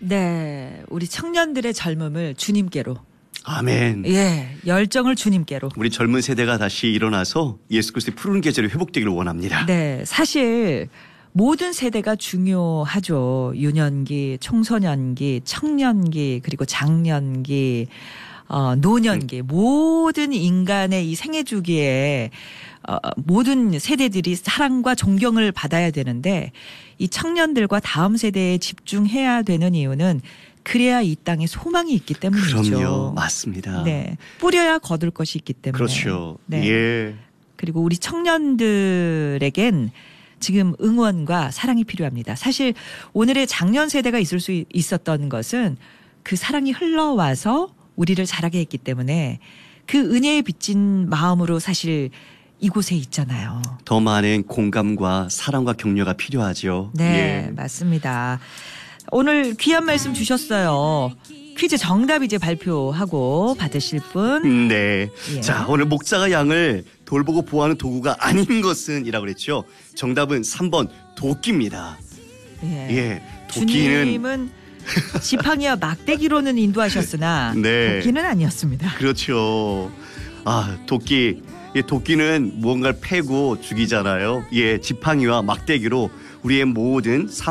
네, 우리 청년들의 젊음을 주님께로. 아멘. 예, 열정을 주님께로. 우리 젊은 세대가 다시 일어나서 예수 그리스도의 푸른 계절이 회복되기를 원합니다. 네, 사실 모든 세대가 중요하죠. 유년기, 청소년기, 청년기, 그리고 장년기, 노년기. 모든 인간의 이 생애 주기에 모든 세대들이 사랑과 존경을 받아야 되는데 이 청년들과 다음 세대에 집중해야 되는 이유는 그래야 이 땅에 소망이 있기 때문이죠. 그럼요. 맞습니다. 네. 뿌려야 거둘 것이 있기 때문에. 그렇죠. 네. 예. 그리고 우리 청년들에겐 지금 응원과 사랑이 필요합니다. 사실 오늘의 장년 세대가 있을 수 있었던 것은 그 사랑이 흘러와서 우리를 자라게 했기 때문에 그 은혜에 빚진 마음으로 사실 이곳에 있잖아요. 더 많은 공감과 사랑과 격려가 필요하죠. 네, 예. 맞습니다. 오늘 귀한 말씀 주셨어요. 퀴즈 정답 이제 발표하고 받으실 분. 네. 예. 자, 오늘 목자가 양을 돌보고 보호하는 도구가 아닌 것은 이라고 그랬죠. 정답은 3번 도끼입니다. 예. 예. 주님은 지팡이와 막대기로는 인도하셨으나 네. 도끼는 아니었습니다. 그렇죠. 아, 도끼. 예, 도끼는 무언가를 패고 죽이잖아요. 예, 지팡이와 막대기로 우리의 모든 삶